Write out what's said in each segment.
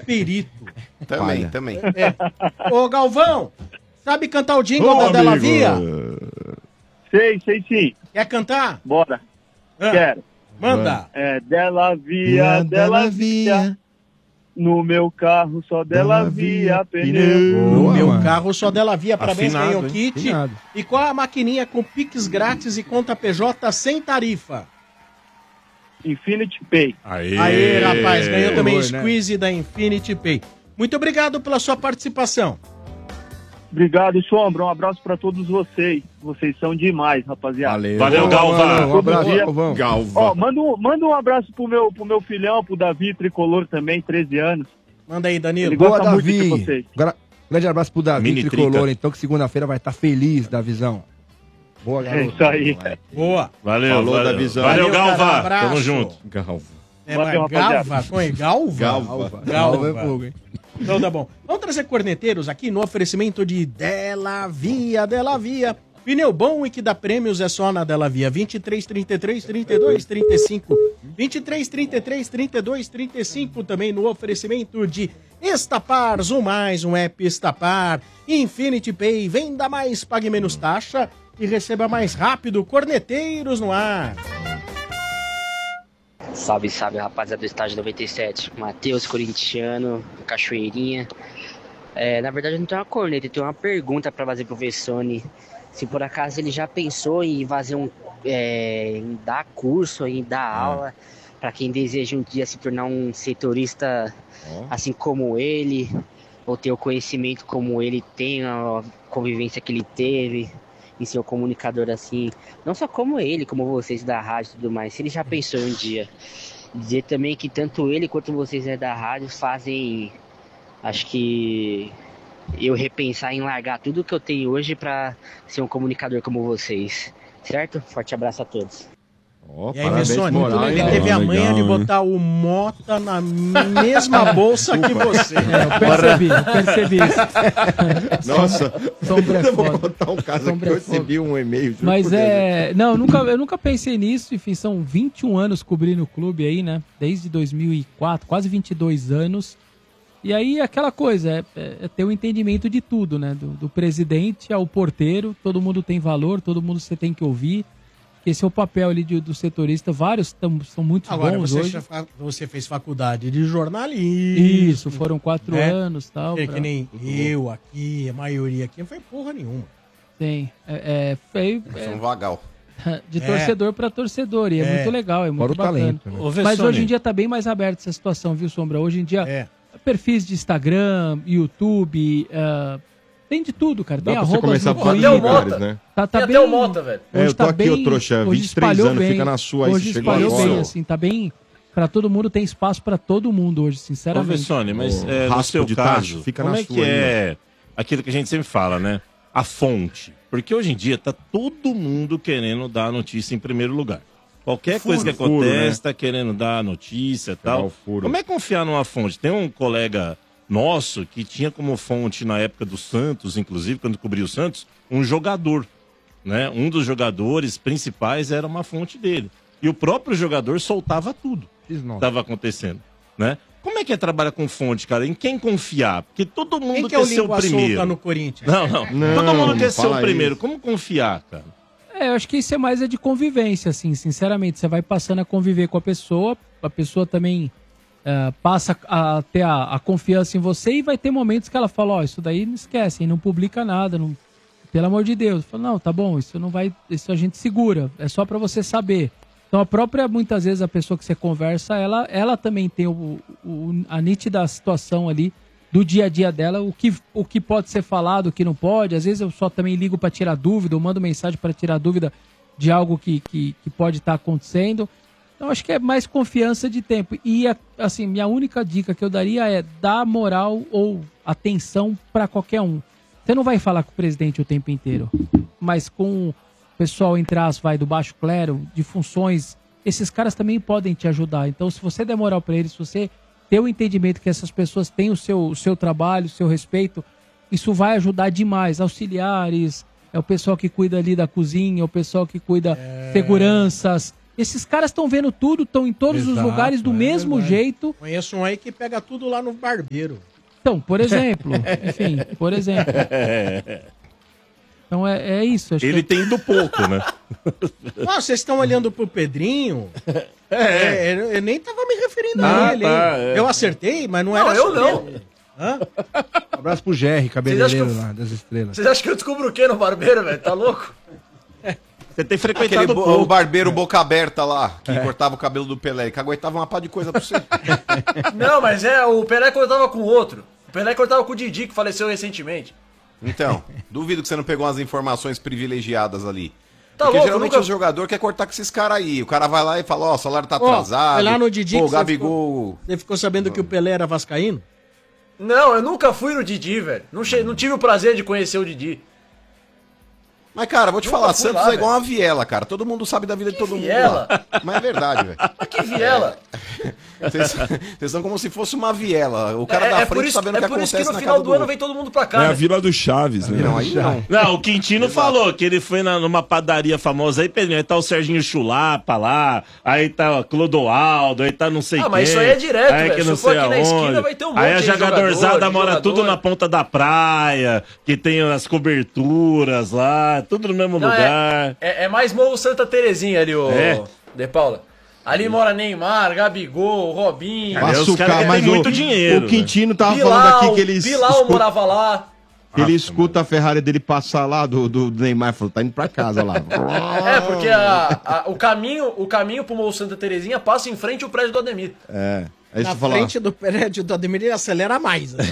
perito. Também. Ô, Galvão, sabe cantar o jingle da Della Via? Sei sim. Quer cantar? Bora. Quero. Manda. Della Via, Della Via. No meu carro só Della Via pneu. No meu carro só Della Via. Parabéns, Afinado, ganhou o hein? kit. Afinado. E qual a maquininha com Pix grátis e conta PJ sem tarifa? Infinity Pay. Aê, rapaz, ganhou também o Foi, né? squeeze da Infinity Pay. Muito obrigado pela sua participação. Obrigado, Sombra. Um abraço pra todos vocês. Vocês são demais, rapaziada. Valeu, Galvão. Um abraço, Galvão. Ó, manda um abraço pro meu filhão, pro Davi Tricolor também, 13 anos. Manda aí, Danilo. Ele Boa, gosta muito de Davi. vocês. Grande abraço pro Davi Mini Tricolor, trinca. então, que segunda-feira vai estar feliz da visão. Boa, garoto. É isso aí. Boa. Valeu, Falou valeu. da visão. Valeu, Valeu, cara, Galva. abraço. Tamo junto. Galva. Mas Galva? Como é? Galva? Galva. Galva. É fogo, hein? Então tá bom. Vamos trazer corneteiros aqui no oferecimento de Della Via, Della Via. Pneu bom e que dá prêmios é só na Della Via. 23, 33, 32, 35. 23, 33, 32, 35 também no oferecimento de Estapar, Zoom Mais, um app Estapar. Infinity Pay, venda mais, pague menos taxa e receba mais rápido. Corneteiros no ar. Salve, rapaziada do Estádio 97. Matheus, corintiano, Cachoeirinha. Na verdade, eu não tenho uma corneta, eu tenho uma pergunta pra fazer pro Vessone. Se por acaso ele já pensou em fazer em dar curso, em dar aula, pra quem deseja um dia se tornar um setorista assim como ele, ou ter o conhecimento como ele tem, a convivência que ele teve, em ser um comunicador assim, não só como ele, como vocês da rádio e tudo mais, se ele já pensou um dia. Dizer também que tanto ele quanto vocês da rádio fazem, acho que eu repensar em largar tudo que eu tenho hoje pra ser um comunicador como vocês, certo? Forte abraço a todos. E aí, Vessone, ele teve a manha de botar o Mota na mesma bolsa que você. Eu percebi isso. Nossa, Sombra é eu vou foda. contar um caso Sombra que eu é foda. recebi um e-mail. juro Mas por Deus. não, eu nunca pensei nisso. Enfim, são 21 anos cobrindo o clube aí, né? Desde 2004, quase 22 anos. E aí, aquela coisa, é ter o entendimento de tudo, né? Do presidente ao porteiro, todo mundo tem valor, todo mundo você tem que ouvir. Esse é o papel ali do setorista. Vários são muito Agora, bons hoje. você fez faculdade de jornalismo. Isso, foram 4 né? anos e tal. É que nem eu aqui, a maioria aqui, não foi porra nenhuma. Sim, Sou um vagal. de torcedor para torcedor, e é muito legal, é muito Fora o bacana. talento, né? Ô, Mas Vessone. hoje em dia tá bem mais aberto essa situação, viu, Sombra? Hoje em dia, perfis de Instagram, YouTube, tem de tudo, cara. Dá Tem pra você arrobas começar no a fazer Twitter. lugares, né? Tá Tem bem, até o Mota, velho. Eu tô tá aqui, ô trouxa, hoje 23 espalhou anos, bem. fica na sua aí, Hoje você chegou espalhou agora. bem, assim, tá bem... Pra todo mundo, tem espaço pra todo mundo hoje, Ô, sinceramente. Vessone, mas no raspo seu de caso, tacho, fica como na é sua que aí, é aquilo que a gente sempre fala, né? A fonte. Porque hoje em dia tá todo mundo querendo dar a notícia em primeiro lugar. Qualquer coisa que Furo, acontece, né? tá querendo dar a notícia e Pegar tal. o furo. Como é confiar numa fonte? Tem um colega nosso que tinha como fonte na época do Santos, inclusive, quando cobriu o Santos, um jogador, né? Um dos jogadores principais era uma fonte dele. E o próprio jogador soltava tudo que estava acontecendo, né? Como é que é trabalhar com fonte, cara? Em quem confiar? Porque todo mundo Quem que é quer o ser o língua primeiro. solta no Corinthians? Não. Todo mundo quer ser o fala primeiro. isso. Como confiar, cara? Eu acho que isso é mais de convivência, assim, sinceramente. Você vai passando a conviver com a pessoa também passa a ter a confiança em você e vai ter momentos que ela fala, ó, isso daí não esquece, não publica nada, não, pelo amor de Deus. Fala, não, tá bom, isso não vai, isso a gente segura, é só pra você saber. Então muitas vezes a pessoa que você conversa, ela também tem a nítida situação ali do dia a dia dela, o que pode ser falado, o que não pode. Às vezes eu só também ligo para tirar dúvida, ou mando mensagem para tirar dúvida de algo que pode estar acontecendo. Então acho que é mais confiança de tempo. E assim, minha única dica que eu daria é dar moral ou atenção para qualquer um. Você não vai falar com o presidente o tempo inteiro, mas com o pessoal do baixo clero, de funções, esses caras também podem te ajudar. Então se você der moral para eles, se você ter o entendimento que essas pessoas têm o seu trabalho, o seu respeito, isso vai ajudar demais. Auxiliares, é o pessoal que cuida ali da cozinha, é o pessoal que cuida seguranças. Esses caras estão vendo tudo, estão em todos os lugares do mesmo jeito. Conheço um aí que pega tudo lá no barbeiro. Então, por exemplo, enfim, por exemplo. Então é isso. Acho Ele que... tem ido pouco, né? Nossa, vocês estão olhando pro Pedrinho? Eu nem tava me referindo a ele. Tá, Eu acertei, mas não era eu sobre não. ele. Hã? Abraço pro Jerry, cabeleireiro Vocês acham que lá, das estrelas. Vocês acham que eu descubro o quê no barbeiro, velho? Tá louco? Você tem Aquele frequentado o pouco. barbeiro boca aberta lá, que cortava o cabelo do Pelé, que aguentava uma pá de coisa pra você. Não, mas o Pelé cortava com outro. O Pelé cortava com o Didi, que faleceu recentemente. Então, duvido que você não pegou umas informações privilegiadas ali. Tá Porque louco, geralmente nunca... o jogador quer cortar com esses caras aí. O cara vai lá e fala, ó, o salário tá Ó, atrasado. foi lá no Didi Pô, que o Gabigol... Você ficou sabendo que o Pelé era vascaíno? Não, eu nunca fui no Didi, velho. Não tive o prazer de conhecer o Didi. Mas, cara, vou te falar, fui Santos lá, é igual uma viela, cara. Todo mundo sabe da vida de todo viela? mundo lá. Mas é verdade, velho. Mas que viela? Vocês são como se fosse uma viela. O cara da frente sabendo o que por isso acontece que no na final casa do ano vem todo mundo pra cá, É a né? Vila do Chaves, né? Não, aí não. Não, o Quintino falou que ele foi numa padaria famosa aí, Pedrinho, aí tá o Serginho Chulapa lá, aí tá o Clodoaldo, aí tá não sei quem. Mas isso aí é direto, aí velho. que Se não for sei aqui na aonde. esquina, vai ter um monte Aí a de jogadorzada jogador, mora jogador. tudo na ponta da praia, que tem as coberturas lá, tudo no mesmo Não, lugar. É mais Morro Santa Terezinha ali, o É. De Paula. Ali mora Neymar, Gabigol, Robinho, Os caras que têm muito dinheiro. O Quintino tava falando Bilal, aqui que ele Bilal morava lá. que ele escuta a Ferrari dele passar lá do Neymar, falou, tá indo pra casa lá. É, porque o caminho pro Morro Santa Terezinha passa em frente ao prédio do Ademir. Aí Na você fala, frente do prédio do Ademir ele acelera mais. Né?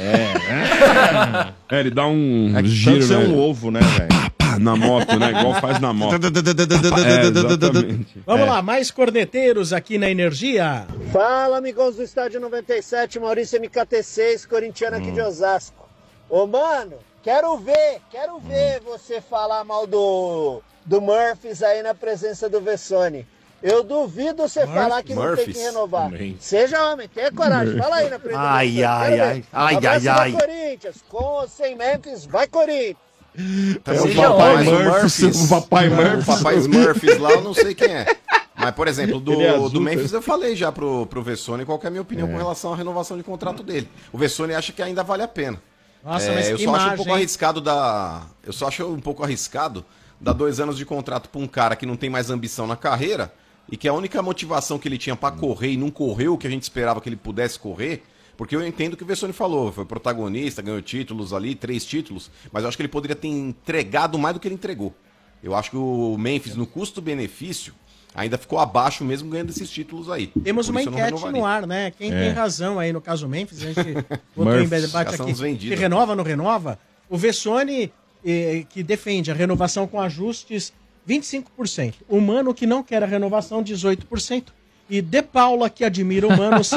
Ele dá um é que giro, Santos é né? um ovo, né, velho? Pá, na moto, né? Igual faz na moto. Exatamente. Vamos lá, mais corneteiros aqui na Energia. Fala, amigos do Estádio 97, Maurício MKT6, corintiano aqui de Osasco. Ô, mano, quero ver você falar mal do Murphys aí na presença do Vessone. Eu duvido você falar que não tem que renovar. Também. Seja homem, tenha coragem, fala aí na presença do Vessone. Ai. Corinthians, com ou sem Memphis, vai Corinthians. O Papai O Murphys. Papai Smurfs lá, eu não sei quem é. Mas, por exemplo, Ele é azul, do Memphis eu falei já pro Vessone qual que é a minha opinião com relação à renovação de contrato dele. O Vessone acha que ainda vale a pena. Nossa, mas eu que só acho um imagem, pouco hein? arriscado Eu só acho um pouco arriscado dar 2 anos de contrato pra um cara que não tem mais ambição na carreira e que a única motivação que ele tinha pra correr e não correu o que a gente esperava que ele pudesse correr. Porque eu entendo o que o Vessone falou, foi protagonista, ganhou títulos ali, 3 títulos, mas eu acho que ele poderia ter entregado mais do que ele entregou. Eu acho que o Memphis, no custo-benefício, ainda ficou abaixo mesmo ganhando esses títulos aí. Temos Por uma isso eu não enquete renovaria. no ar, né? Quem tem razão aí no caso Memphis, a gente botou em Murphys, debate já são aqui. os vendidos. Se renova, não renova? O Vessone, que defende a renovação com ajustes, 25%. O Mano, que não quer a renovação, 18%. E De Paula, que admira o Mano,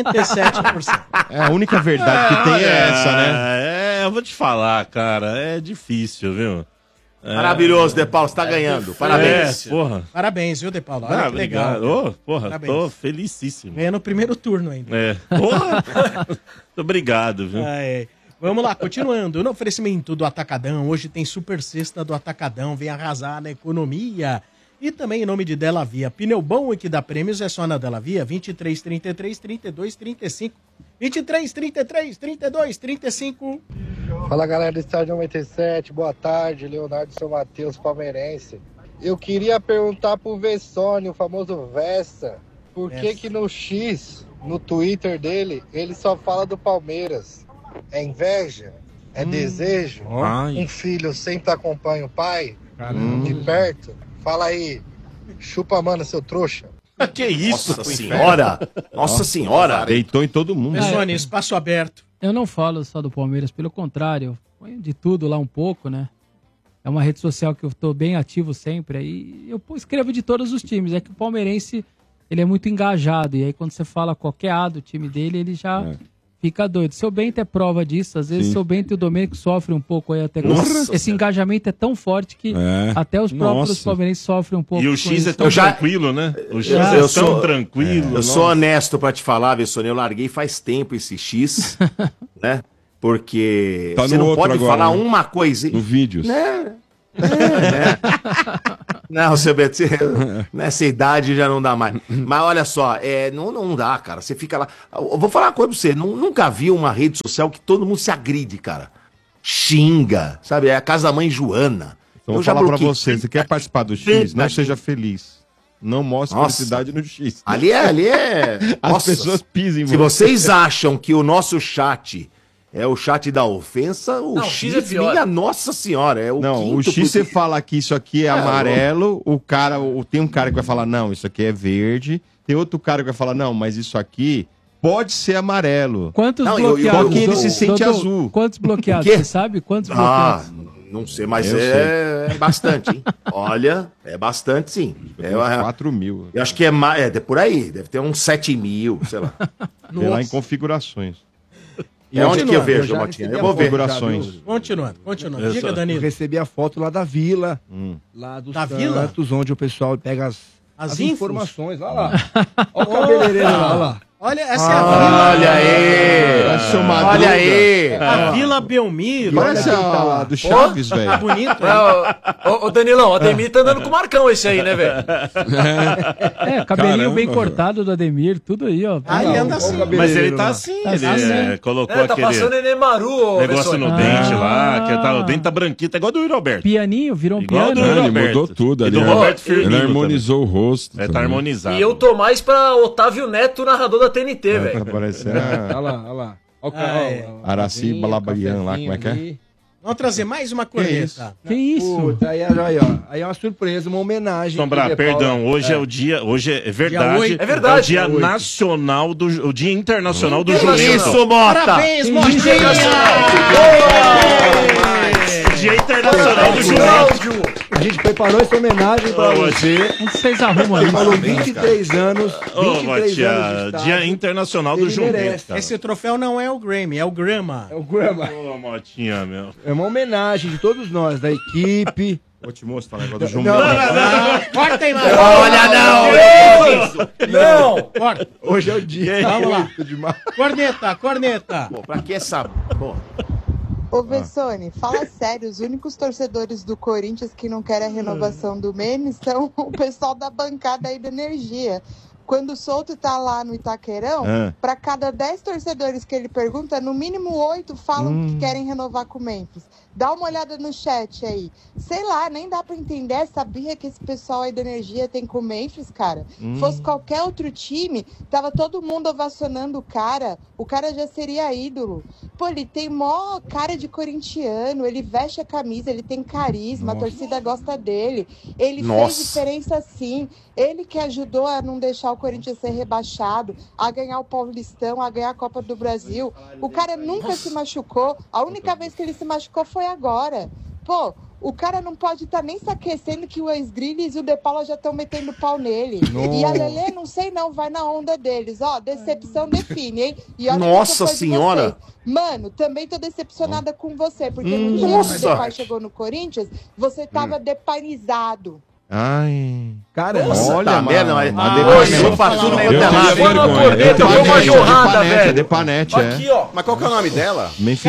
57%. É, a única verdade que tem é essa, né? Eu vou te falar, cara, é difícil, viu? Maravilhoso, De Paulo, você tá ganhando. Parabéns. Porra. Parabéns, viu, De Paula? Olha que legal. Obrigado. Porra, Parabéns. tô felicíssimo. Ganha no primeiro turno ainda. Porra. Muito obrigado, viu? Vamos lá, continuando. No oferecimento do Atacadão, hoje tem Super Sexta do Atacadão, vem arrasar na economia. E também em nome de Della Via. Pneu bom e que dá prêmios é só na Della Via, 23 33 32 35. 23 33 32 35. Fala, galera do Estádio 97, boa tarde, Leonardo São Mateus, palmeirense. Eu queria perguntar pro Vessone, o famoso Vessa, por que no X, no Twitter dele, ele só fala do Palmeiras? É inveja? É desejo? Ai. Um filho sempre acompanha o pai? Caramba. De perto? Fala aí, chupa mano, seu trouxa. Que isso? Nossa senhora! Nossa senhora! Deitou em todo mundo. Vessone, espaço aberto. Eu não falo só do Palmeiras, pelo contrário, eu ponho de tudo lá um pouco, né? É uma rede social que eu tô bem ativo sempre, aí eu escrevo de todos os times. É que o palmeirense, ele é muito engajado, e aí quando você fala qualquer A do time dele, ele já fica doido. Seu Bento é prova disso, às vezes seu Bento e o Domênico sofrem um pouco aí até com esse engajamento é tão forte que até os próprios palmeirenses sofrem um pouco. E o X é tão tranquilo, né? O X Eu é sou tão tranquilo. Eu sou honesto pra te falar, Vessone, eu larguei faz tempo esse X, né? Porque Tá você no não outro pode agora, falar né? uma coisa. No vídeos. Né? Não, seu Beto, nessa idade já não dá mais. Mas olha só, não dá, cara. Você fica lá. Eu vou falar uma coisa pra você. Nunca vi uma rede social que todo mundo se agride, cara. Xinga, sabe? É a casa da mãe Joana. Então, vou falar pra você, você quer participar do X? Não seja feliz. Não mostre felicidade no X. Ali é... As Nossa, pessoas pisem em se vocês acham que o nosso chat é o chat da ofensa, o X é pior. Minha Nossa Senhora, é o Não, o X você fala que isso aqui é amarelo, tem um cara que vai falar, não, isso aqui é verde, tem outro cara que vai falar, não, mas isso aqui pode ser amarelo. Quantos bloqueados? Porque ele se sente azul. Quantos bloqueados? Você sabe quantos bloqueados? Não sei, mas é bastante, hein? Olha, é bastante, sim. É 4 mil. Eu acho que é mais, por aí, deve ter uns 7 mil, sei lá. Tem lá em configurações. E onde que eu vejo, Motinha? Eu vou ver. Configurações. Continuando. Diga, Danilo. Eu recebi a foto lá da vila, lá do Santos, onde o pessoal pega as informações. Olha lá. Olha o cabeleireiro lá, olha lá. Olha, essa é a vila. Olha aí! Olha aí! A Vila Belmiro. Parece a do Chaves, velho. Tá bonito, Ô, Danilão, o Ademir tá andando com o Marcão esse aí, né, velho? Cabelinho bem cortado do Ademir, tudo aí, ó. Ele anda assim. Mas ele tá assim, ele colocou tá aquele passando Enemaru, negócio no dente lá, que o dente tá branquinho, tá igual do Yuri Alberto. Pianinho, virou um Igual piano. do Ele mudou tudo ali. E do Roberto Firmino Ele harmonizou o rosto. Tá harmonizado. E eu tô mais pra Otávio Neto, narrador da TNT, velho. Tá parecendo Olha lá. Araci Balabrian lá, como é que é? Vamos trazer mais uma corneta. Que isso? Puta, aí é uma surpresa, uma homenagem. Sombrar, perdão, hoje é o dia, hoje é verdade. É verdade. É o dia nacional o dia internacional do jumento. Isso, Mota! Parabéns, Motinha! Dia internacional do jumento. A gente preparou essa homenagem pra você. Onde vocês arrumam Ele isso? falou 23 anos. 23 Ô, Motinha, anos de estado. dia internacional do Ele jumento, merece. cara. Esse troféu não é o Grammy, é o Grama. É o Grama. Ô, Motinha, meu. É uma homenagem de todos nós, da equipe. Vou te mostrar o negócio do Não, jumento. Corta aí, mano. Olha, Não! Corta. Hoje é o dia. Vamos lá. Demais. Corneta. Pô, pra que essa... Pô. Ô, Vessone, fala sério, os únicos torcedores do Corinthians que não querem a renovação do Menes são o pessoal da bancada aí da Energia. Quando o Souto tá lá no Itaquerão, para cada 10 torcedores que ele pergunta, no mínimo 8 falam que querem renovar com o Memphis. Dá uma olhada no chat aí. Sei lá, nem dá pra entender essa birra que esse pessoal aí da Energia tem com o Memphis, cara. Fosse qualquer outro time, tava todo mundo ovacionando o cara já seria ídolo. Pô, ele tem mó cara de corintiano, ele veste a camisa, ele tem carisma, a torcida gosta dele. Ele fez diferença sim. Ele que ajudou a não deixar o Corinthians ser rebaixado, a ganhar o Paulistão, a ganhar a Copa do Brasil. O cara nunca se machucou. A única vez que ele se machucou foi agora. Pô, o cara não pode estar nem se aquecendo que o Esgrilles e o De Paula já estão metendo pau nele. E a Lelê, não sei não, vai na onda deles. Ó, decepção define, hein? E olha Nossa Senhora! Mano, também tô decepcionada com você, porque no dia que o Depay chegou no Corinthians, você tava depainizado. Ai. Cara, Olha, merda, mas depois pra tudo meio pelado. Foi uma corneta, foi uma jorrada, velho. Depanete, Aqui, ó. Mas qual que é o nome dela?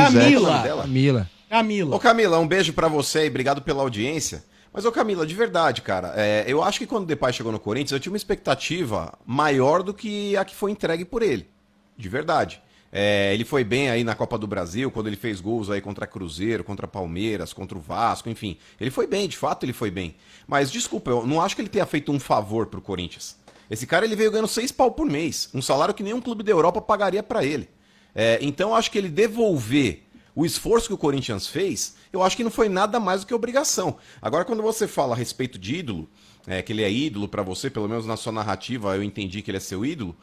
Camila. Ô Camila, um beijo pra você e obrigado pela audiência. Mas ô Camila, de verdade, cara, eu acho que quando o Depay chegou no Corinthians, eu tinha uma expectativa maior do que a que foi entregue por ele. De verdade. Ele foi bem aí na Copa do Brasil, quando ele fez gols aí contra Cruzeiro, contra Palmeiras, contra o Vasco, enfim. Ele foi bem, de fato ele foi bem. Mas, desculpa, eu não acho que ele tenha feito um favor pro Corinthians. Esse cara, ele veio ganhando 6 pau por mês. Um salário que nenhum clube da Europa pagaria pra ele. Então, eu acho que ele devolver o esforço que o Corinthians fez, eu acho que não foi nada mais do que obrigação. Agora, quando você fala a respeito de ídolo, que ele é ídolo pra você, pelo menos na sua narrativa, eu entendi que ele é seu ídolo,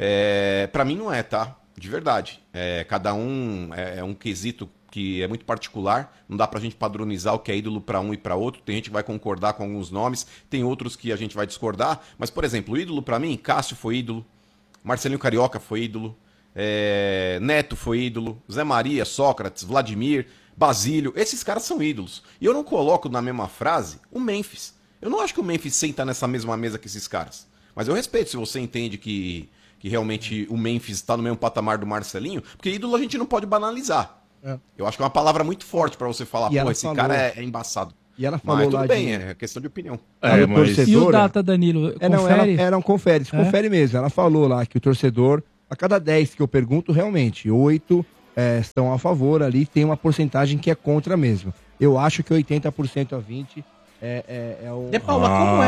pra mim não é, tá? De verdade. Cada um é um quesito que é muito particular, não dá pra gente padronizar o que é ídolo pra um e pra outro, tem gente que vai concordar com alguns nomes, tem outros que a gente vai discordar, mas, por exemplo, o ídolo pra mim, Cássio foi ídolo, Marcelinho Carioca foi ídolo, Neto foi ídolo, Zé Maria, Sócrates, Vladimir, Basílio, esses caras são ídolos. E eu não coloco na mesma frase o Memphis. Eu não acho que o Memphis senta nessa mesma mesa que esses caras, mas eu respeito se você entende que realmente o Memphis está no mesmo patamar do Marcelinho, porque ídolo a gente não pode banalizar. Eu acho que é uma palavra muito forte pra você falar, pô, esse cara é embaçado. E ela falou Mas tudo lá bem, é questão de opinião. E o Data, Danilo? Confere? Não, confere, confere mesmo. Ela falou lá que o torcedor, a cada 10 que eu pergunto, realmente, 8 estão a favor ali, tem uma porcentagem que é contra mesmo. Eu acho que 80% a 20% é o... De Paula,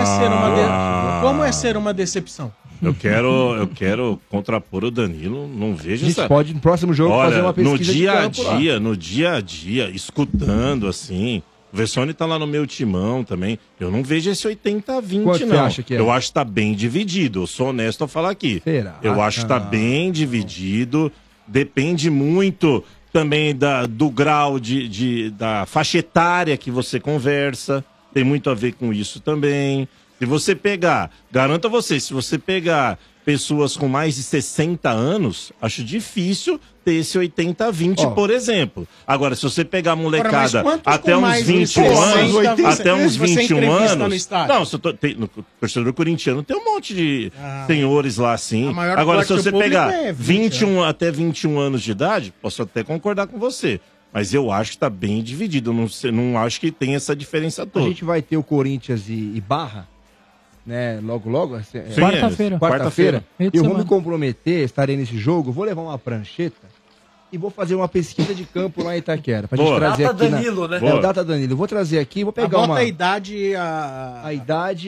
como é ser uma decepção? Eu quero contrapor o Danilo, não vejo A gente pode, no próximo jogo, fazer uma pesquisa no dia a dia, escutando assim... O Vessone tá lá no meu timão também. Eu não vejo esse 80-20, Quanto não. você acha que é? Eu acho que tá bem dividido. Eu sou honesto ao falar aqui. Será? Eu acho que tá bem dividido. Depende muito também do grau da faixa etária que você conversa. Tem muito a ver com isso também. Se você pegar, garanto a você, se você pegar pessoas com mais de 60 anos, acho difícil ter esse 80-20, por exemplo. Agora, se você pegar a molecada até uns 21 anos... Não, no torcedor corintiano tem um monte de senhores lá, assim. Agora, se você pegar 21 até 21 anos de idade, posso até concordar com você. Mas eu acho que tá bem dividido. Eu não acho que tem essa diferença toda. A gente vai ter o Corinthians e Barra, né? Logo. Quarta-feira. Quarta-feira. Eu vou me comprometer, estarei nesse jogo, vou levar uma prancheta e vou fazer uma pesquisa de campo lá em Itaquera. Pra gente trazer Data aqui Danilo, né? o Data Danilo. Vou trazer aqui, vou pegar uma... a idade... A idade.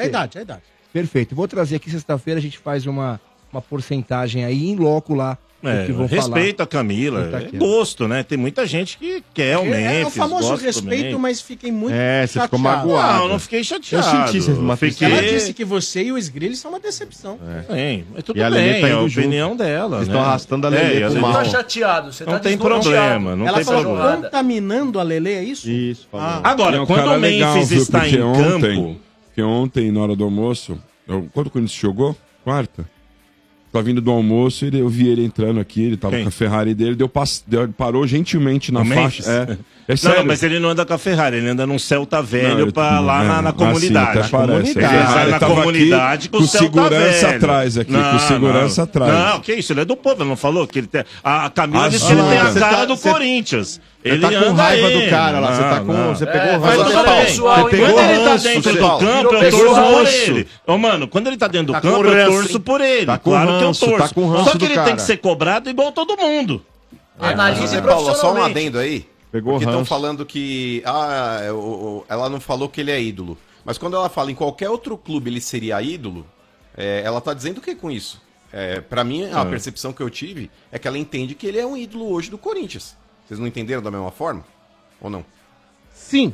Perfeito. Vou trazer aqui sexta-feira, a gente faz uma porcentagem aí em loco lá. Respeito a Camila, é gosto, né? Tem muita gente que quer o Memphis. É o famoso respeito, mas fiquei muito chateado. Você ficou magoado. Não fiquei chateado. Eu senti uma Ela disse que você e o Esgrilho são uma decepção. Sim, mas tudo E a bem, Lelê tá é a indo junto. opinião dela. Eles né? estão arrastando a Lelê pro Você mal. tá chateado, você Não tá tem desnorteado. problema, não Ela tem falou problema. contaminando a Lelê, é isso? Isso, falou. Agora, É um quando cara o legal, Memphis viu? está Porque em campo... Porque ontem, na hora do almoço, quando o Corinthians jogou? Quarta? Tava vindo do almoço e eu vi ele entrando aqui, ele tava com a Ferrari dele, parou gentilmente na O faixa. Memphis? É sério. Não, mas ele não anda com a Ferrari, ele anda num Celta velho Não, lá na comunidade. Assim, até parece. Ele sai na tava comunidade aqui com o Celta segurança velho. atrás aqui, com segurança atrás. Não, que isso, ele é do povo, ele não falou que ele tem... A Camila disse que ele tem a cara do Corinthians. Ele tá com raiva do cara lá, você pegou o ranço. Quando ele tá dentro do campo, eu torço por ele. Ô, mano, quando ele tá dentro do campo, eu torço por ele. Claro que eu torço. Só que ele tem que ser cobrado igual todo mundo. Analise Paulo, só um profissionalmente. adendo aí. Porque estão falando que ela não falou que ele é ídolo. Mas quando ela fala em qualquer outro clube ele seria ídolo, ela tá dizendo o que com isso? Pra mim, a percepção que eu tive é que ela entende que ele é um ídolo hoje do Corinthians. Vocês não entenderam da mesma forma? Ou não? Sim.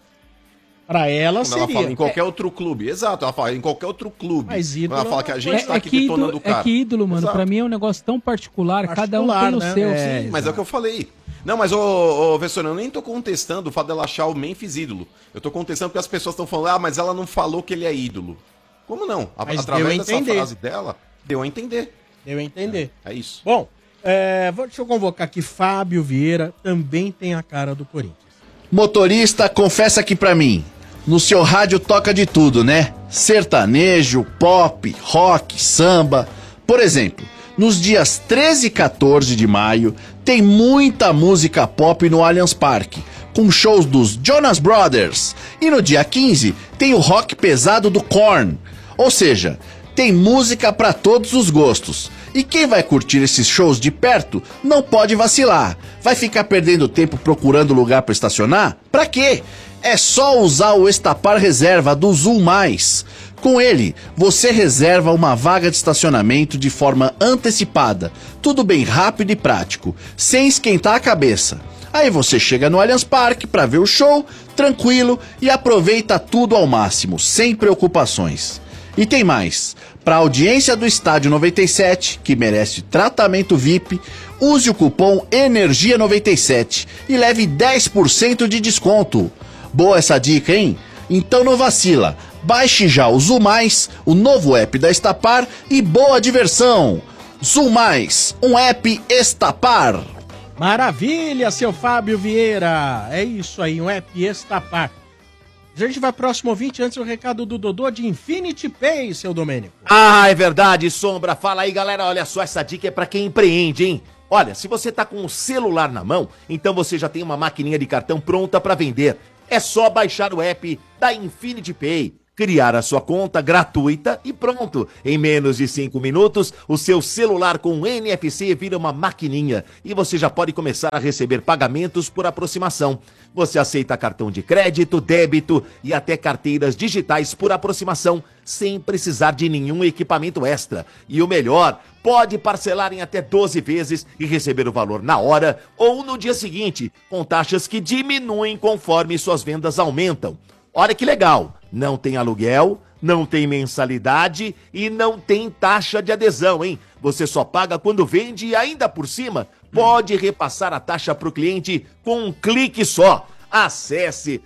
Pra ela Quando seria. ela fala em qualquer outro clube. Exato, ela fala em qualquer outro clube. Mas ídolo Quando ela fala que a gente tá aqui que detonando o cara. É que ídolo, mano, Exato. pra mim é um negócio tão particular, cada um tem o né? seu. Sim, mas é o que eu falei. Não, mas, ô Vessone, eu nem tô contestando o fato dela achar o Memphis ídolo. Eu tô contestando porque as pessoas estão falando, mas ela não falou que ele é ídolo. Como não? Mas Através deu a dessa entender. frase dela, deu a entender. Deu a entender. É isso. Bom, deixa eu convocar aqui Fábio Vieira, também tem a cara do Corinthians. Motorista, confessa aqui pra mim. No seu rádio toca de tudo, né? Sertanejo, pop, rock, samba. Por exemplo, nos dias 13 e 14 de maio, tem muita música pop no Allianz Parque, com shows dos Jonas Brothers. E no dia 15, tem o rock pesado do Korn. Ou seja, tem música pra todos os gostos. E quem vai curtir esses shows de perto não pode vacilar. Vai ficar perdendo tempo procurando lugar pra estacionar? Pra quê? É só usar o Estapar Reserva do Zoom+. Com ele, você reserva uma vaga de estacionamento de forma antecipada. Tudo bem rápido e prático, sem esquentar a cabeça. Aí você chega no Allianz Parque para ver o show, tranquilo, e aproveita tudo ao máximo, sem preocupações. E tem mais. Para a audiência do Estádio 97, que merece tratamento VIP, use o cupom ENERGIA97 e leve 10% de desconto. Boa essa dica, hein? Então não vacila. Baixe já o Zoom+, o novo app da Estapar, e boa diversão. Zoom+, um app Estapar. Maravilha, seu Fábio Vieira. É isso aí, um app Estapar. A gente vai próximo ouvinte, antes o recado do Dodô de Infinity Pay, seu Domênico. Ah, é verdade, Sombra. Fala aí, galera. Olha só, essa dica é pra quem empreende, hein? Olha, se você tá com o celular na mão, então você já tem uma maquininha de cartão pronta pra vender. É só baixar o app da Infinity Pay, criar a sua conta gratuita e pronto. Em menos de 5 minutos, o seu celular com NFC vira uma maquininha e você já pode começar a receber pagamentos por aproximação. Você aceita cartão de crédito, débito e até carteiras digitais por aproximação, sem precisar de nenhum equipamento extra. E o melhor, pode parcelar em até 12 vezes e receber o valor na hora ou no dia seguinte, com taxas que diminuem conforme suas vendas aumentam. Olha que legal, não tem aluguel, não tem mensalidade e não tem taxa de adesão, hein? Você só paga quando vende e ainda por cima pode repassar a taxa para o cliente com um clique só. Acesse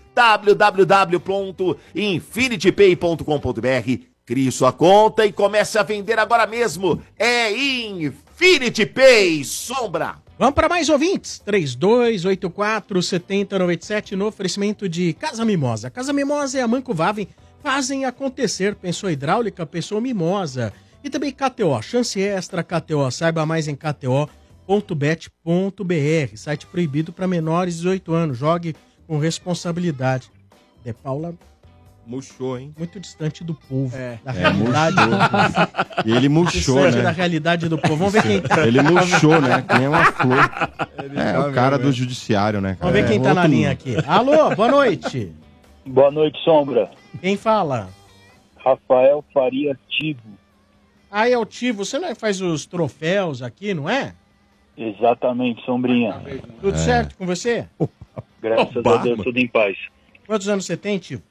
www.infinitypay.com.br, crie sua conta e comece a vender agora mesmo. É Infinity Pay, Sombra. Vamos para mais ouvintes. 3284-7097 no oferecimento de Casa Mimosa. Casa Mimosa e a Manco Vaven fazem acontecer. Pensou hidráulica, pensou mimosa. E também KTO, chance extra KTO. Saiba mais em kto.bet.br. Site proibido para menores de 18 anos. Jogue com responsabilidade. De Paula... Murchou, hein? Muito distante do povo. Da realidade. realidade. E ele murchou, Distante né? da realidade do povo. Vamos ver quem tá. Ele murchou, né? Que nem uma flor. É, tá o cara mesmo, do judiciário, né? Vamos ver quem tá na linha aqui. Alô, boa noite. Boa noite, Sombra. Quem fala? Rafael Faria Tivo. Ah, é o Tivo. Você não faz os troféus aqui, não é? Exatamente, Sombrinha. Tudo certo com você? Graças a Deus, tudo em paz. Quantos anos você tem, Tivo?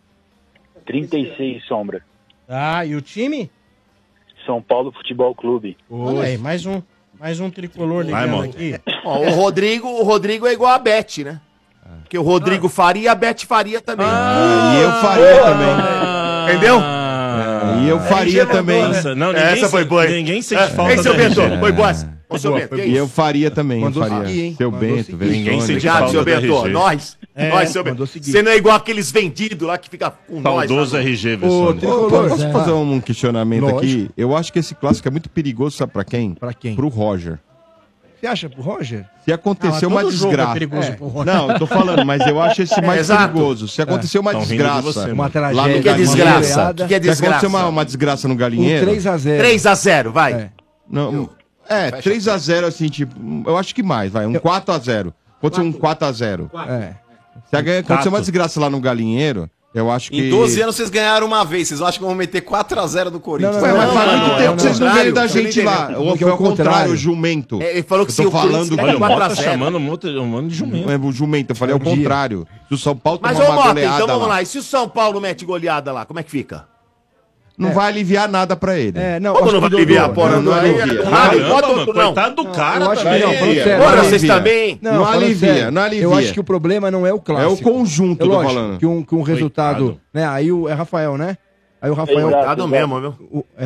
36, Sombra. Ah, e o time? São Paulo Futebol Clube. Olha aí, mais um tricolor ligando aqui. Ó, o Rodrigo é igual a Beth, né? Porque o Rodrigo faria, a Beth faria também. E eu faria também. Entendeu? E eu faria também. Nossa, não, ninguém Essa foi boa. Ninguém sente falta Ei, seu da Bento, RG. foi boa essa. Ô, seu Bento, que E eu isso? faria também. Mandou faria. seguir, hein? Seu Mandou Bento, seguir. Verissone. Ninguém sente Obrigado, falta seu da Bento. RG. Nós, seu mandou Bento. seguir. Você não é igual aqueles vendidos lá que fica com nós. Saudoso lá no- RG, Ô, Verissone. Tricolor, posso fazer um questionamento Lógico. aqui? Eu acho que esse clássico é muito perigoso, sabe pra quem? Pra quem? Pro Roger. Você acha pro Roger? Se acontecer uma todo jogo é desgraça. perigoso pro Roger. Não, eu tô falando, mas eu acho esse mais exato. perigoso. Se acontecer uma Tão rindo de desgraça. você, Uma lá tragédia. no O que é Galinheiro, desgraça? O que é Se acontecer desgraça? uma desgraça no Um Galinheiro. 3x0. 3x0, vai. É. Não, 3x0, assim, tipo. Eu acho que mais, vai. Um 4x0. Pode ser um 4x0. É. Se acontecer uma desgraça lá no Galinheiro, eu acho que. Em 12 anos vocês ganharam uma vez. Vocês acham que vão meter 4x0 do Corinthians? Ué, mas fala muito tempo não, que vocês não não. ganham da Você não gente lá. entendeu. Ou Porque foi é ao o contrário. contrário, o jumento. É, ele falou que Eu se tô o Corinthians falando ganhar Olha, o Mota 4x0. chamando um mano de jumento. É o jumento, eu falei ao dia. contrário. Se o São Paulo Mas, tomar ô uma Mota, goleada então vamos lá, lá. E se o São Paulo mete goleada lá, como é que fica? não vai aliviar nada pra ele. É, não, Como acho não vai que o aliviar, Dodô- porra? não alivia. Não, Caramba, bota mano, outro não. coitado do cara eu acho que também. não, falando sério. Porra, Não vocês alivia. também. Não falando alivia, sério, não alivia. Eu acho que o problema não é o É clássico. o conjunto, É tô lógico falando. que um resultado, né? Aí é Rafael, né? Aí o Rafael, Coitado mesmo, viu?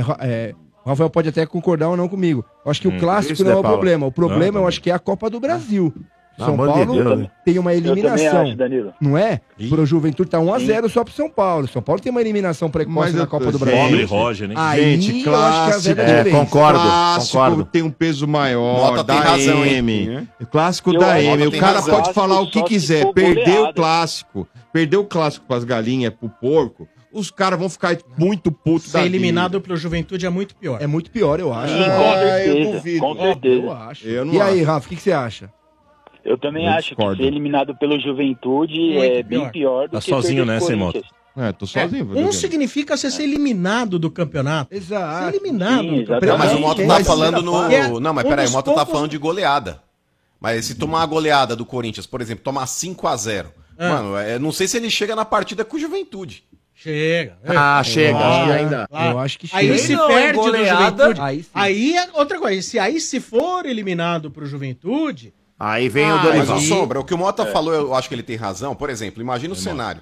o Rafael pode até concordar ou não comigo. Eu acho que o clássico isso, não é né, o Paulo? problema. O problema Não, eu acho que é a Copa do Brasil. São amor de Paulo Deus, né? tem uma Eu também eliminação. acho, Danilo. Não é? Pro Juventude tá 1x0 só pro São Paulo. São Paulo tem uma eliminação precoce Mas na eu- Copa do Pobre Brasil. Pobre Roger, hein? Aí Gente, eu acho que é a clássico. velha diferença. concordo. Clássico concordo. tem um peso maior, Mota tem da razão, M. hein? Clássico Eu da acho M. que O tem cara razão. pode falar o que Só se quiser. for Perdeu goleada. o clássico. Perdeu o clássico pras galinhas, pro porco. Os caras vão ficar muito putos Ser eliminado pelo Juventude é muito pior. É muito pior, eu acho. Sim, com eu certeza. duvido. Com certeza. Eu acho. Eu não E aí, acho. Rafa, o que você acha? Eu também Eu acho discordo. que ser eliminado pelo Juventude Muito é pior. bem pior do Tá que sozinho perder pro nessa, hein, Corinthians. Tô sozinho. Um Dudu. significa você ser eliminado do campeonato. Exato. Ser eliminado Sim, do campeonato. Não, mas o Quem Mota quer tá ser falando da fase? no. Não, mas Um peraí, o dos Mota tá poucos- falando de goleada. Mas se tomar uma goleada do Corinthians, por exemplo, tomar 5x0. Mano, não sei se ele chega na partida com o Juventude. Chega. Chega. Acho que ainda. Eu acho que Aí chega. se Não, perde do goleada. Juventude. Aí sim. Aí é outra coisa. Se for eliminado pro Juventude, Aí vem o Mas, Dorival. ô, Sombra, o que o Mota falou, eu acho que ele tem razão. Por exemplo, imagina o cenário.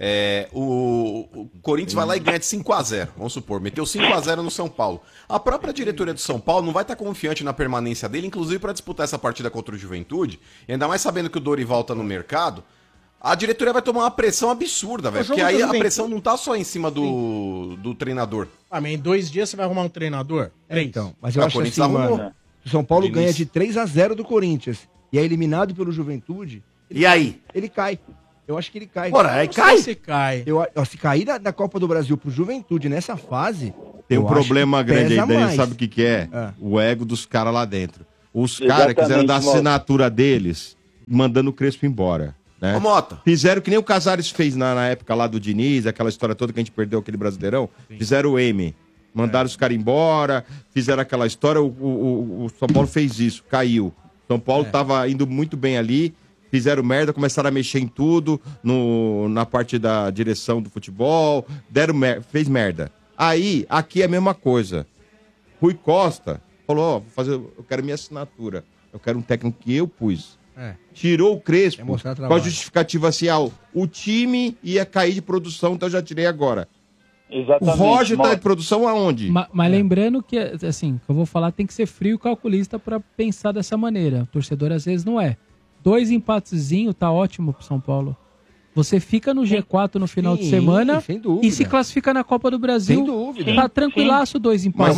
O Corinthians vai lá e ganha de 5x0, vamos supor, meteu 5x0 no São Paulo. A própria diretoria do São Paulo não vai estar confiante na permanência dele, inclusive para disputar essa partida contra o Juventude, e ainda mais sabendo que o Dorival tá no mercado, a diretoria vai tomar uma pressão absurda, velho, jogo porque aí do a Juventude. pressão não tá só em cima do treinador. em 2 dias você vai arrumar um treinador? 3. Então, mas eu O acho assim, Corinthians arrumou. mano, se o São Paulo De ganha início. de 3x0 do Corinthians e é eliminado pelo Juventude, E aí? ele cai. Eu acho que ele cai. Ora, aí Eu não sei cai? Se cai. Se cair da Copa do Brasil pro Juventude nessa fase. Tem um eu acho problema que grande aí, pesa Danilo, mais. sabe o que é? O ego dos caras lá dentro. Os caras Exatamente, quiseram dar a Mota. assinatura deles, mandando o Crespo embora. Né? Ô, Mota. Fizeram que nem o Casares fez na época lá do Diniz, aquela história toda que a gente perdeu aquele Brasileirão. Fizeram o M. Mandaram os caras embora, fizeram aquela história, o São Paulo fez isso, caiu. São Paulo tava indo muito bem ali, fizeram merda, começaram a mexer em tudo, na parte da direção do futebol, fez merda. Aí, aqui é a mesma coisa. Rui Costa falou, ó, eu quero minha assinatura, eu quero um técnico que eu pus. Tirou o Crespo com a justificativa assim, o time ia cair de produção, então eu já tirei agora. Exatamente. O Roger tá em produção aonde? Mas lembrando que, assim, que eu vou falar, tem que ser frio e calculista pra pensar dessa maneira. O torcedor às vezes não é. 2 empatezinhos tá ótimo pro São Paulo. Você fica no G4 no final de semana sem dúvida. e se classifica na Copa do Brasil. Sem dúvida. Tá tranquilaço 2 empates.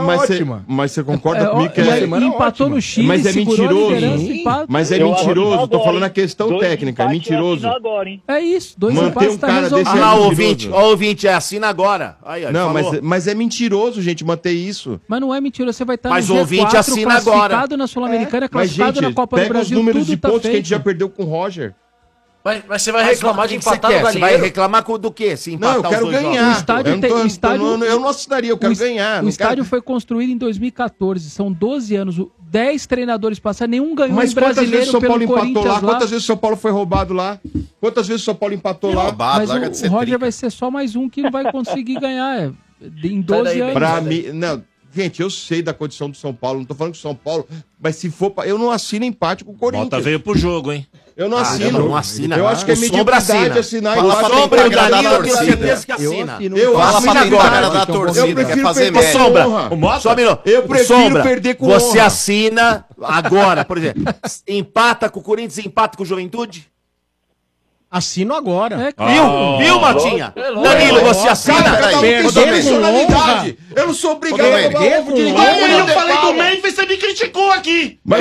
Mas você concorda comigo que empatou no Chile, mas é segurou a mentiroso. liderança, empata. Mas é Eu mentiroso, acho tô falando a agora, questão hein? técnica, é mentiroso. Agora, hein? É isso, 2 Manter empates um tá cara resolvido. desse é mentiroso. ouvinte, assina agora. Aí, ó, ele Não, falou. mas é mentiroso, gente, manter isso. Mas não é mentira, você vai estar Mas no o G4, ouvinte assina agora. classificado na Sul-Americana, Mas, classificado gente, na Copa do pega os Brasil, números tudo de tá pontos que a feito. gente já perdeu com o Roger. Mas você vai reclamar de o que que empatar você no quer? Você vai galinheiro? reclamar do quê? Se Não, eu empatar quero os dois ganhar. jogos? O estádio eu, tem- não tô- o estádio- eu não assinaria, eu quero ganhar. O não estádio quero... foi construído em 2014, são 12 anos, 10 treinadores passaram, nenhum ganhou Mas em quantas vezes brasileiro o São Paulo pelo empatou Corinthians lá? Quantas vezes o São Paulo foi roubado lá? Quantas vezes o São Paulo empatou lá? Mas o Roger vai ser só mais um que não vai conseguir ganhar em 12 anos. Pra mim, não, gente, eu sei da condição do São Paulo, não tô falando que o São Paulo, mas se for, eu não assino empate com o Corinthians. Mota veio pro jogo, hein? Eu não assino. não assina. Eu acho que é O Sombra mediocridade assina. assinar Fala empate. pra Sombra, com o Danilo, eu tenho torcida. certeza que assina. Eu Fala assino pra empate. cara da torcida, Eu prefiro quer fazer perder merda. com Sombra, honra. só um minuto. Eu prefiro Sombra, perder com você honra. assina agora, por exemplo. Empata com o Corinthians, empata com o Juventude? Assino agora. Viu, Motinha? Danilo, você assina? Cada um tem sua personalidade. Eu não sou obrigado a roubar ovo de ninguém. Eu falei do Memphis, você me criticou aqui. Mas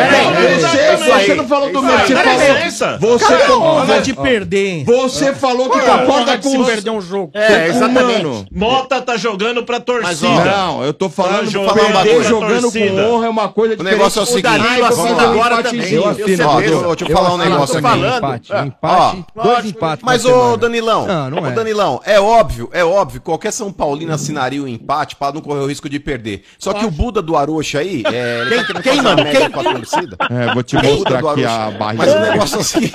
você não falou do Memphis. Memphis. Você Cara, falou honra de perder. Você falou que concorda com se os... perder um jogo. Mano. Mota tá jogando pra torcida. Não, eu tô falando de Pra perder jogando torcida. com honra é uma coisa O diferente. negócio é o seguinte. Danilo assina agora também. Eu Ó, assino. deixa eu falar um negócio aqui. Empate, 2 empates. Mas, na ô semana. Danilão, Não é. Danilão, é óbvio, qualquer São Paulino assinaria o empate pra não correr o risco de perder. Só que o Buda do Arocha aí, ele tá querendo fazer uma média com a torcida. Vou te O Buda mostrar do aqui Arocha. a barriga. Mas o negócio é o seguinte,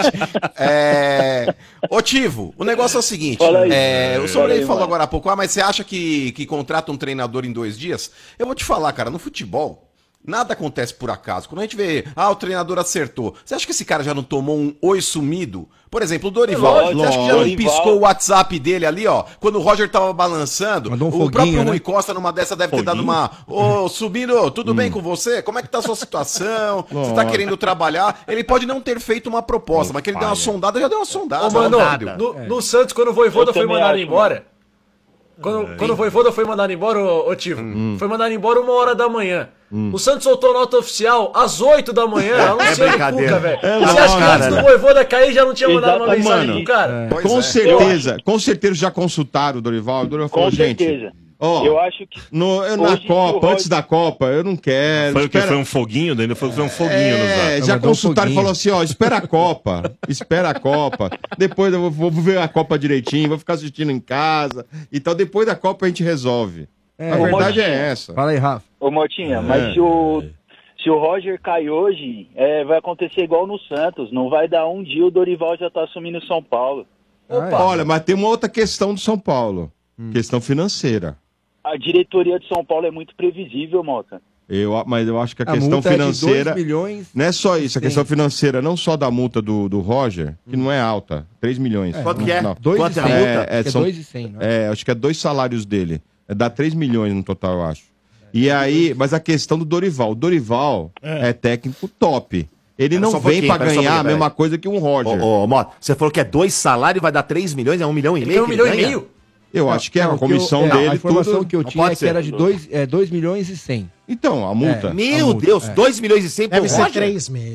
Ô Tivo, o negócio é o seguinte, Fala aí. o Sobrei falou agora há pouco, mas você acha que contrata um treinador em 2 dias? Eu vou te falar, cara, no futebol, nada acontece por acaso. Quando a gente vê, o treinador acertou. Você acha que esse cara já não tomou um oi sumido? Por exemplo, o Dorival. Você acha que já não piscou o WhatsApp dele ali, ó? Quando o Roger tava balançando, Mandou um o foguinho, próprio né? Rui Costa numa dessa deve ter dado uma... Ô, Subindo, tudo bem com você? Como é que tá a sua situação? Você tá querendo trabalhar? Ele pode não ter feito uma proposta, mas que ele deu uma sondada, já deu uma sondada. Ô, mano, Nada. no Santos, quando o Voivoda Eu foi também mandado acho, embora... Quando o Voivoda foi mandado embora, ô Tivo, foi mandado embora 1h da manhã. O Santos soltou nota oficial às 8 da manhã, anunciando o brincadeira. Cuca, velho. É Você acha que antes do Voivoda cair já não tinha mandado uma Exatamente. mensagem pro cara? Pois Com é. com certeza já consultaram o Dorival. O Dorival falou, Com gente, certeza. ó, Eu acho que na Hoje, o Copa, Roger- antes da Copa, eu não quero. Foi o que? espera- Foi um foguinho dele? Foi um foguinho no zap. já mandou um consultaram e foguinho. falou assim, ó, espera a Copa, espera a Copa, depois eu vou ver a Copa direitinho, vou ficar assistindo em casa, então depois da Copa a gente resolve. A verdade é essa. Fala aí, Rafa. Ô, Motinha, mas se o Roger cai hoje, vai acontecer igual no Santos. Não vai dar um dia, o Dorival já tá assumindo o São Paulo. Olha, mas tem uma outra questão do São Paulo, questão financeira. A diretoria de São Paulo é muito previsível, Mota. Mas eu acho que a A questão multa é de 2 financeira... milhões. Não é só isso, a Sim. questão financeira, não só da multa do Roger, que não é alta, 3 milhões. Quanto que é? Não. Quanto é a multa? multa? Acho que é 2,100, não é? Acho que é 2 salários dele. Dá 3 milhões no total, eu acho. E aí, mas a questão do Dorival. O Dorival é técnico top. Ele não só um vem pouquinho, pra pera só um ganhar a pouquinho, mesma coisa que um Roger. Ô, Mota, você falou que é 2 salários, vai dar 3 milhões, é 1,5 milhão? Ele tem 1,5 milhão? ganha? Eu acho que é a Não, comissão que eu- dele. A informação tudo... que eu Não tinha pode é que ser. era de 2 milhões e 100. Então, a multa. Meu multa, Deus, 2 milhões e 100 por Deve ser Roger? 3 meses.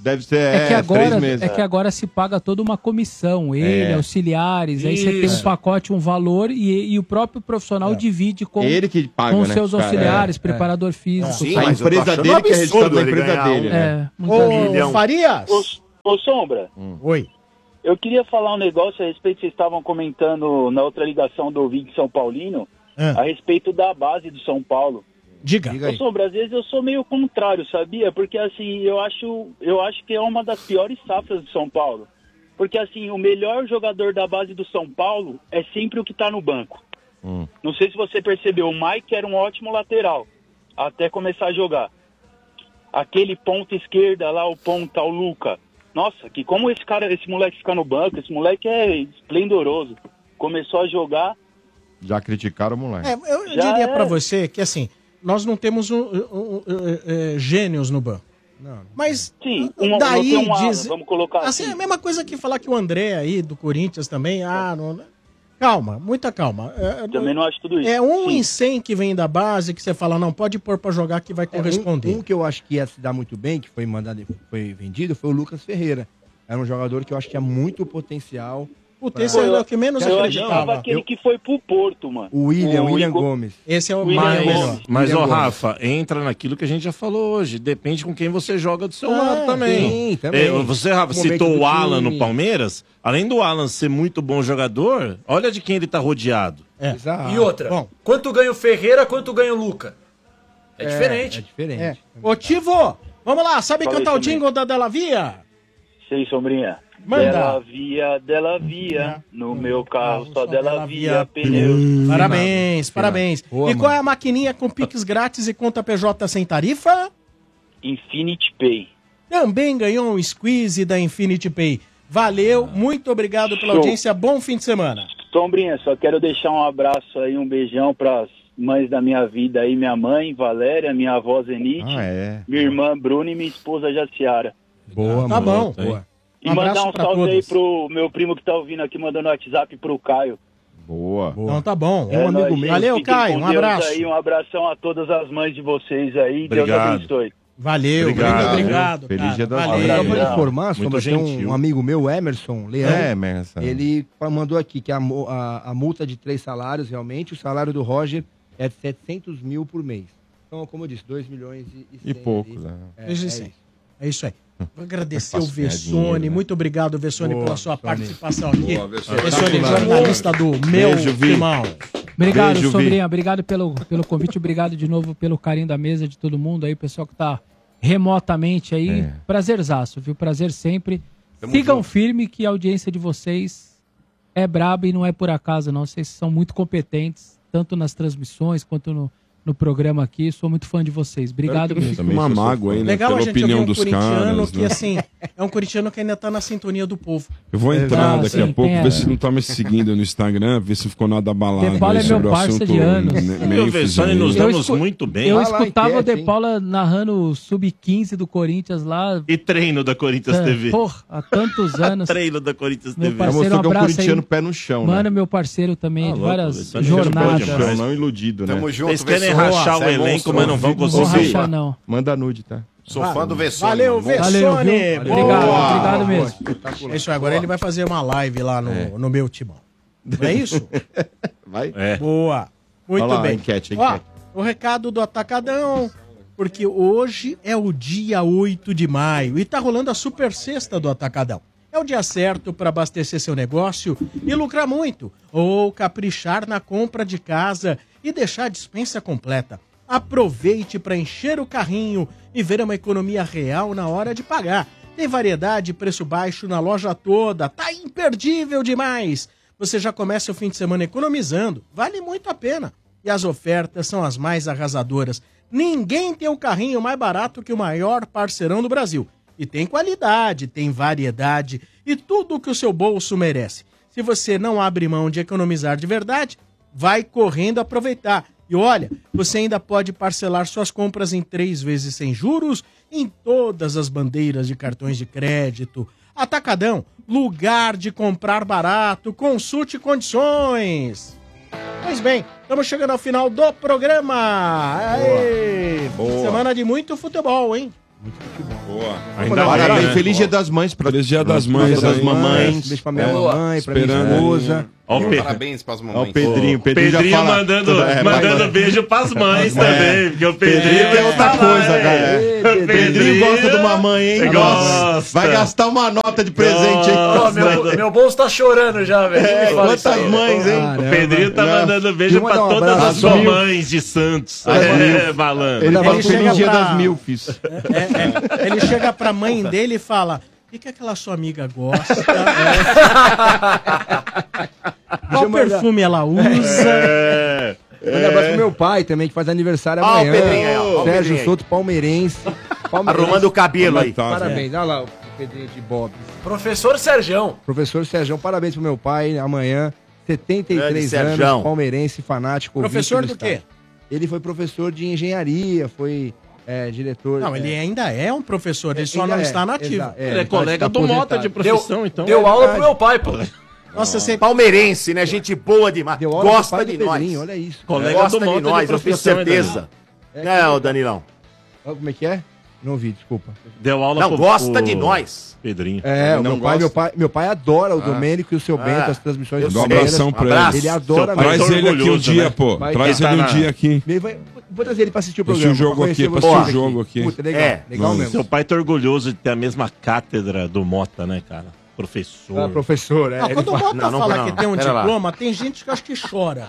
Deve ser, É que, agora, 3 meses. é que agora se paga toda uma comissão, ele, auxiliares, aí você tem um pacote, um valor e o próprio profissional divide com, Ele que paga, com né, seus cara? auxiliares, preparador físico. Sim, tal. A mas eu tô empresa achando dele que é absurdo resultado da ele empresa ganhar dele, né? Ô, Farias! Ô, Sombra, Oi. eu queria falar um negócio a respeito, vocês estavam comentando na outra ligação do ouvinte São Paulino, a respeito da base do São Paulo. Diga. Ô, Sombra, às vezes eu sou meio contrário, sabia? Porque, assim, eu acho que é uma das piores safras do São Paulo. Porque, assim, o melhor jogador da base do São Paulo é sempre o que tá no banco. Não sei se você percebeu, o Mike era um ótimo lateral, até começar a jogar. Aquele ponta esquerda lá, o Luca. Nossa, que como esse moleque fica no banco, esse moleque é esplendoroso. Começou a jogar. Já criticaram o moleque. Eu diria pra você que, assim, nós não temos gênios no banco. Mas sim, daí não tem diz... vamos colocar assim. É a mesma coisa que falar que o André aí, do Corinthians também, calma, muita calma. Também não acho tudo isso. É em 100 que vem da base que você fala, não, pode pôr pra jogar que vai corresponder. Um que eu acho que ia se dar muito bem, que foi foi vendido, foi o Lucas Ferreira. Era um jogador que eu acho que tinha muito potencial. Puta, esse é o que menos eu acreditava. achava aquele que foi pro Porto, mano. O William Gomes. Esse é o Mas, William Gomes. Rafa, entra naquilo que a gente já falou hoje. Depende com quem você joga do seu lado também. Sim, também. Você, Rafa, citou o Alan no Palmeiras. Além do Alan ser muito bom jogador, olha de quem ele tá rodeado. E outra, quanto ganha o Ferreira, quanto ganha o Luca? É diferente. É diferente. Ô, Tivo, vamos lá, sabe Fala cantar aí, o jingle da Della Via? Sei, Sombrinha. Manda. Della Via, no meu carro só Della Via, pneus. Parabéns. Boa, E qual é a maquininha com Pix grátis e conta PJ sem tarifa? Infinity Pay. Também ganhou um squeeze da Infinity Pay. Valeu, muito obrigado pela Show. audiência, bom fim de semana. Sombrinha, só quero deixar um abraço aí, um beijão pras mães da minha vida aí, minha mãe, Valéria, minha avó Zenite, minha irmã Bruna e minha esposa Jaciara. Boa, tá bom. Boa. E Um mandar abraço um pra salve todos. aí pro meu primo que tá ouvindo aqui, mandando WhatsApp pro Caio. Boa. Então tá bom. É Um amigo nóis, meu. gente. Valeu, Fiquem Caio. com Um Deus abraço. Aí, um abração a todas as mães de vocês aí. Deus Obrigado. abençoe. Valeu, obrigado. Feliz cara. Dia das Valeu. Mães. Só pra informar, Muito sobre tem gentil. um amigo meu, Emerson Leão. Emerson. Ele mandou aqui que a multa de 3 salários, realmente, o salário do Roger é de 700 mil por mês. Então, como eu disse, 2 milhões E pouco, né? É isso aí. Vou agradecer o fácil ganhar Vessone. dinheiro, né? Muito obrigado, Vessone, Boa, pela sua Vessone. participação aqui. Boa, Vessone. Vessone, jornalista do meu Beijo, Vi. irmão. Obrigado, Beijo, Vi. Sombrinha. Obrigado pelo convite. Obrigado de novo pelo carinho da mesa de todo mundo aí, o pessoal que tá remotamente aí. Prazerzaço, viu? Prazer sempre. Sigam firme que a audiência de vocês é braba e não é por acaso, não. Vocês são muito competentes, tanto nas transmissões quanto no programa aqui. Sou muito fã de vocês. Obrigado mesmo. Fica uma mágoa aí, né? Legal a Pela gente ouvir opinião um dos corintiano caras. que, né? assim, é um corintiano que ainda tá na sintonia do povo. Eu vou entrar daqui sim, a pouco, tem ver essa. se não tá me seguindo no Instagram, ver se ficou nada abalado. De Paula aí é meu sobre o parça assunto de anos. Memphis O Vessone aí. nos Eu damos escu- muito bem. Eu Vai lá, escutava o enquete, De hein? Paula narrando o Sub-15 do Corinthians lá. E treino da Corinthians TV. Porra, há tantos anos. Treino da Corinthians Meu TV. parceiro, Mostrou que é um abraço aí. corintiano pé no chão, Mano, né? meu parceiro também, de louco, várias Vessone jornadas. jogou demais. Não iludido, né? Tamo junto, Vocês querem Vessone. rachar Você o é elenco, monstro. mas não vão Vou conseguir. rachar, não. Manda nude, tá? Sou fã do Vessone. Valeu, mano. Vessone. Valeu, viu? Boa. Obrigado mesmo. É isso aí, agora ele vai fazer uma live lá no meu timão. Não é isso? Vai? É. Boa. Muito Olha lá, bem. a enquete, a Ó, enquete. o recado do Atacadão, porque hoje é o dia 8 de maio e tá rolando a super sexta do Atacadão. É o dia certo para abastecer seu negócio e lucrar muito, ou caprichar na compra de casa e deixar a dispensa completa. Aproveite para encher o carrinho e ver uma economia real na hora de pagar. Tem variedade e preço baixo na loja toda, tá imperdível demais. Você já começa o fim de semana economizando, vale muito a pena. E as ofertas são as mais arrasadoras. Ninguém tem um carrinho mais barato que o maior parceirão do Brasil. E tem qualidade, tem variedade e tudo o que o seu bolso merece. Se você não abre mão de economizar de verdade, vai correndo aproveitar. E olha, você ainda pode parcelar suas compras em 3 vezes sem juros em todas as bandeiras de cartões de crédito. Atacadão, lugar de comprar barato, consulte condições. Pois bem, estamos chegando ao final do programa. Aê! Boa. Semana de muito futebol, hein? Boa. Parabéns, feliz Dia das Mães. Feliz Dia das Mães. Dia das mamães. Beijo pra minha mamãe, pra minha esposa. Parabéns pras mamães. Ó, o Pedrinho. Pedrinho mandando beijo pras mães também. Porque o Pedrinho é outra coisa, galera. Pedrinho gosta de uma mãe, hein? Gosta. Vai gastar uma nota de presente aí. Ó, meu bolso tá chorando já, velho. Quantas mães, hein? O Pedrinho tá mandando beijo pra todas as mamães de Santos. Malandro. Ele fala feliz Dia pra- das Milfs. Ele chega pra mãe dele e fala: o que aquela sua amiga gosta? Qual perfume ela usa? Manda abraço pro meu pai também, que faz aniversário Ó, o amanhã. Pedrinho aí, ó. Ó, o Sérgio Pedrinho aí. Souto, palmeirense. Arrumando o cabelo aí. Parabéns. Olha lá o Pedrinho de Bob. Professor Serjão. Professor Sérgio, parabéns pro meu pai amanhã. 73 Grande anos, Serjão. palmeirense, fanático. Professor ouvinte do quê? estádio. Ele foi professor de engenharia, foi diretor... Não, ele ainda é um professor, ele só ainda não é, está nativo. exato, Ele é colega do Mota de profissão, então. Deu aula pro meu pai, pô. Nossa, você... Palmeirense, né? Gente boa demais. Deu aula pro Gosta pai de do nós. Pedrinho, olha isso. Colega Gosta do de Mota de nós, eu tenho profissão, certeza. Não, Danilão. Olha como é que é? Não ouvi, desculpa. Deu aula Não, gosta de nós. Pedrinho. É, o não meu pai adora o Domênico e o seu Bento, as transmissões do sei. Palmeiras. Abração pra ele. Ele adora Seu pai Traz tá ele aqui um orgulhoso, dia, né? pô. Vai Traz tá ele um na- dia aqui. Vou trazer ele pra assistir o Assistir programa. o jogo pra conhecer aqui, pra vocês assistir o jogo aqui. Puta, legal, É. legal mesmo. Seu pai tá orgulhoso de ter a mesma cátedra do Mota, né, cara? Professor. Ah, professor, Não, quando o Mota fala que tem um diploma, tem gente que acho que chora.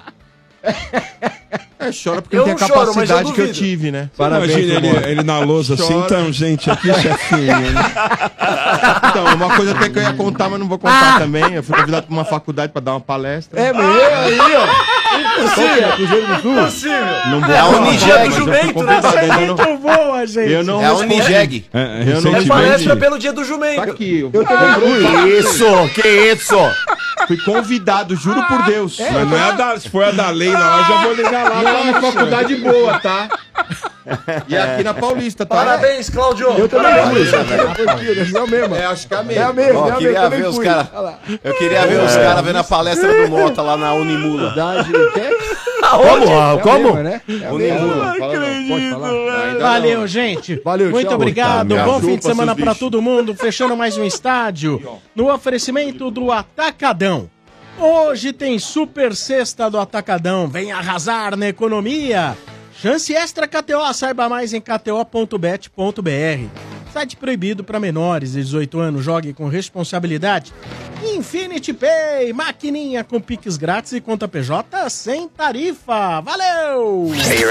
Chora porque Eu não tem a não choro, mas eu capacidade que eu duvido. tive, né? Imagina ele na lousa assim, Chora. então, gente, aqui chefinho. Né? Então, uma coisa até que eu ia contar, mas não vou contar também. Eu fui convidado pra uma faculdade pra dar uma palestra. É mesmo? Aí, ó. Impossível. Cruzeiro do Sul? Impossível. Não vou É a falar, Unijeg. mas eu fui Jumento, né? convidado, ainda não- Muito boa, gente. Eu não É a respondi. Unijeg. É, Eu não É recentemente, palestra pelo dia do jumento. Tá aqui. Eu também fui. Que isso? Fui convidado, juro por Deus. Mas não é a da, se for a da Leila lá, eu já vou ligar lá. Não, é uma faculdade boa, tá? E aqui na Paulista, tá? Parabéns, Cláudio. Eu também Parabéns. fui. É a mesma. É, acho que é a É a mesma. mesma. Ó, é a queria mesma, ver também os fui. caras. Olha lá. Eu queria ver os caras vendo a palestra do Mota lá na Unimula. Verdade, Como? É, né? É a Unimula. mesma. Pode falar. Valeu, gente. Valeu, Muito tchau. obrigado. Tá, Bom me fim de ajuda, semana seus pra bichos. todo mundo. Fechando mais um estádio. No oferecimento do Atacadão. Hoje tem Super Sexta do Atacadão. Vem arrasar na economia. Chance extra KTO. Saiba mais em kto.bet.br. Site proibido para menores de 18 anos. Jogue com responsabilidade. Infinity Pay. Maquininha com Pix grátis e conta PJ sem tarifa. Valeu!